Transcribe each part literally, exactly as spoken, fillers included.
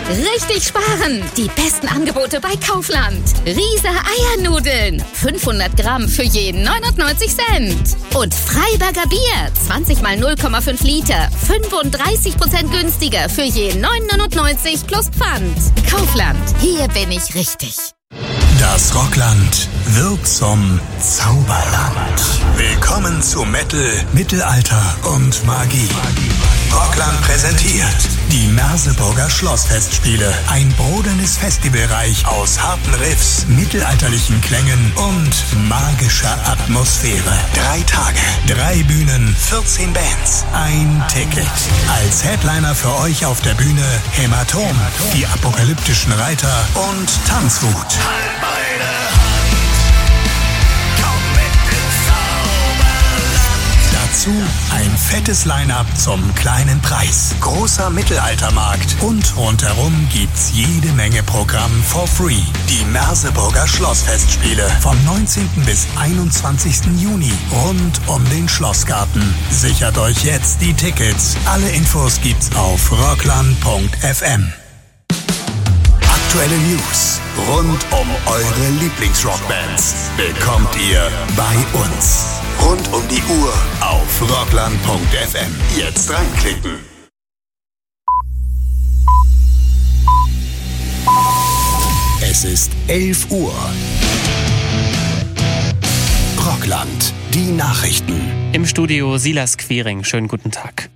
Richtig sparen! Die besten Angebote bei Kaufland. Riese Eiernudeln. fünfhundert Gramm für jeden neunundneunzig Cent. Und Freiberger Bier. zwanzig mal null Komma fünf Liter. fünfunddreißig Prozent günstiger für jeden neun neunundneunzig plus Pfand. Kaufland. Hier bin ich richtig. Das Rockland wird zum Zauberland. Willkommen zu Metal, Mittelalter und Magie. Rockland präsentiert die Merseburger Schlossfestspiele. Ein brodelndes Festivalreich aus harten Riffs, mittelalterlichen Klängen und magischer Atmosphäre. Drei Tage, drei Bühnen, vierzehn Bands, ein Ticket. Als Headliner für euch auf der Bühne Hämatom, die apokalyptischen Reiter und Tanzwut. Dazu ein fettes Line-Up zum kleinen Preis. Großer Mittelaltermarkt und rundherum gibt's jede Menge Programm for free. Die Merseburger Schlossfestspiele vom neunzehnten bis einundzwanzigsten Juni rund um den Schlossgarten. Sichert euch jetzt die Tickets. Alle Infos gibt's auf rockland punkt f m. Aktuelle News rund um eure Lieblingsrockbands bekommt ihr bei uns. Rund um die Uhr auf rockland punkt f m. Jetzt reinklicken. Es ist elf Uhr. Rockland, die Nachrichten. Im Studio Silas Quiring. Schönen guten Tag.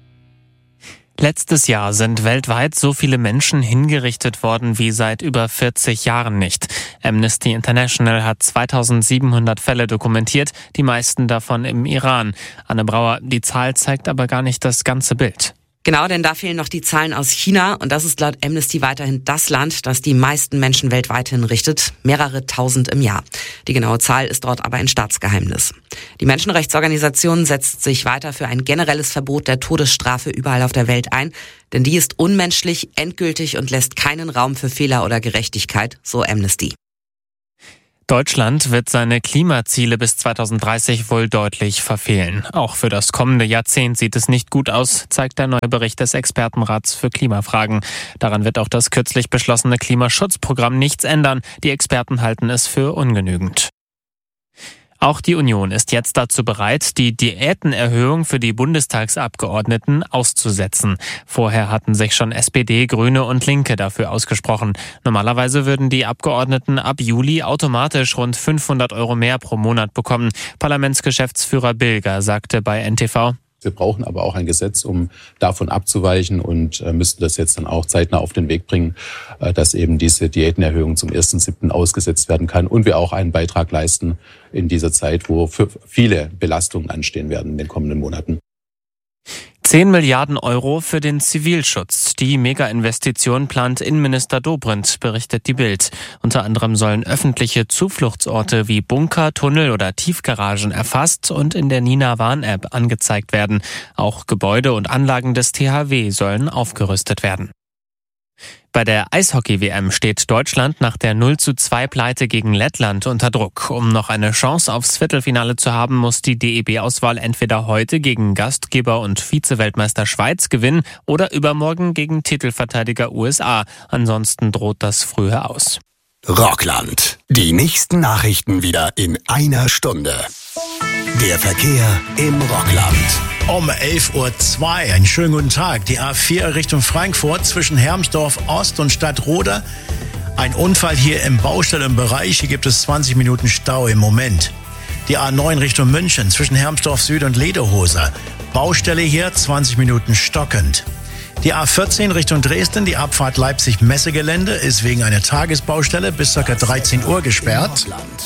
Letztes Jahr sind weltweit so viele Menschen hingerichtet worden wie seit über vierzig Jahren nicht. Amnesty International hat zweitausendsiebenhundert Fälle dokumentiert, die meisten davon im Iran. Anne Brauer, die Zahl zeigt aber gar nicht das ganze Bild. Genau, denn da fehlen noch die Zahlen aus China und das ist laut Amnesty weiterhin das Land, das die meisten Menschen weltweit hinrichtet, mehrere tausend im Jahr. Die genaue Zahl ist dort aber ein Staatsgeheimnis. Die Menschenrechtsorganisation setzt sich weiter für ein generelles Verbot der Todesstrafe überall auf der Welt ein, denn die ist unmenschlich, endgültig und lässt keinen Raum für Fehler oder Gerechtigkeit, so Amnesty. Deutschland wird seine Klimaziele bis zweitausenddreißig wohl deutlich verfehlen. Auch für das kommende Jahrzehnt sieht es nicht gut aus, zeigt der neue Bericht des Expertenrats für Klimafragen. Daran wird auch das kürzlich beschlossene Klimaschutzprogramm nichts ändern. Die Experten halten es für ungenügend. Auch die Union ist jetzt dazu bereit, die Diätenerhöhung für die Bundestagsabgeordneten auszusetzen. Vorher hatten sich schon S P D, Grüne und Linke dafür ausgesprochen. Normalerweise würden die Abgeordneten ab Juli automatisch rund fünfhundert Euro mehr pro Monat bekommen. Parlamentsgeschäftsführer Bilger sagte bei N T V: Wir brauchen aber auch ein Gesetz, um davon abzuweichen und äh, müssten das jetzt dann auch zeitnah auf den Weg bringen, äh, dass eben diese Diätenerhöhung zum ersten siebten ausgesetzt werden kann und wir auch einen Beitrag leisten in dieser Zeit, wo für viele Belastungen anstehen werden in den kommenden Monaten. zehn Milliarden Euro für den Zivilschutz. Die Mega-Investition plant Innenminister Dobrindt, berichtet die Bild. Unter anderem sollen öffentliche Zufluchtsorte wie Bunker, Tunnel oder Tiefgaragen erfasst und in der Nina Warn-App angezeigt werden. Auch Gebäude und Anlagen des T H W sollen aufgerüstet werden. Bei der Eishockey-W M steht Deutschland nach der null zu zwei Pleite gegen Lettland unter Druck. Um noch eine Chance aufs Viertelfinale zu haben, muss die D E B-Auswahl entweder heute gegen Gastgeber und Vize-Weltmeister Schweiz gewinnen oder übermorgen gegen Titelverteidiger U S A. Ansonsten droht das früher aus. Rockland. Die nächsten Nachrichten wieder in einer Stunde. Der Verkehr im Rockland. Um elf Uhr zwei, einen schönen guten Tag. Die A vier Richtung Frankfurt zwischen Hermsdorf Ost und Stadtroda. Ein Unfall hier im Baustellenbereich. Hier gibt es zwanzig Minuten Stau im Moment. Die A neun Richtung München zwischen Hermsdorf Süd und Lederhose. Baustelle hier, zwanzig Minuten stockend. Die A vierzehn Richtung Dresden, die Abfahrt Leipzig-Messegelände, ist wegen einer Tagesbaustelle bis ca. dreizehn Uhr gesperrt.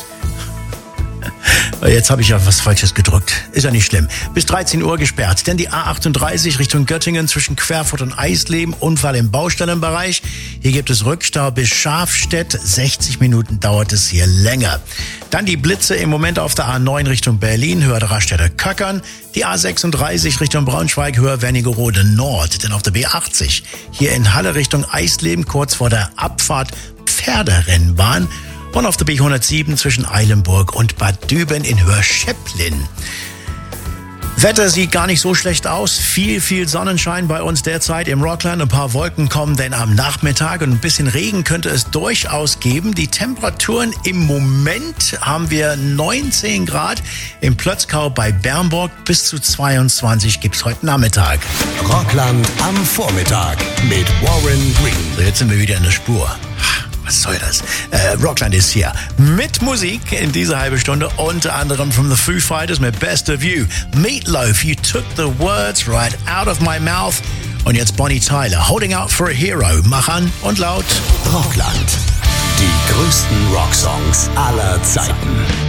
Jetzt habe ich ja was Falsches gedrückt. Ist ja nicht schlimm. Bis dreizehn Uhr gesperrt. Denn die A achtunddreißig Richtung Göttingen zwischen Querfurt und Eisleben. Unfall im Baustellenbereich. Hier gibt es Rückstau bis Schafstedt. sechzig Minuten dauert es hier länger. Dann die Blitze im Moment auf der A neun Richtung Berlin. Höher der Raststätte Köckern. Die A sechsunddreißig Richtung Braunschweig. Höher Wernigerode Nord. Denn auf der B achtzig hier in Halle Richtung Eisleben. Kurz vor der Abfahrt Pferderennbahn. Und auf der B hundertsieben zwischen Eilenburg und Bad Düben in Hörschäpplin. Wetter sieht gar nicht so schlecht aus. Viel, viel Sonnenschein bei uns derzeit im Rockland. Ein paar Wolken kommen denn am Nachmittag und ein bisschen Regen könnte es durchaus geben. Die Temperaturen im Moment haben wir neunzehn Grad. Im Plötzkau bei Bernburg bis zu zweiundzwanzig gibt's heute Nachmittag. Rockland am Vormittag mit Warren Green. So, jetzt sind wir wieder in der Spur. Was soll das? Äh, Rockland ist hier mit Musik in dieser halben Stunde, unter anderem von The Foo Fighters mit Best of You. Meatloaf, You Took the Words Right Out of My Mouth. Und jetzt Bonnie Tyler, Holding Out for a Hero. Mach an und laut. Rockland. Die größten Rocksongs aller Zeiten.